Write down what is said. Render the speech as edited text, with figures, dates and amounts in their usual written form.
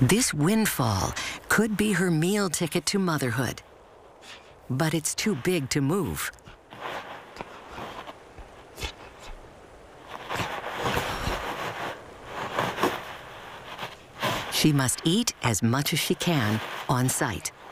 This windfall could be her meal ticket to motherhood, but it's too big to move. She must eat as much as she can on site.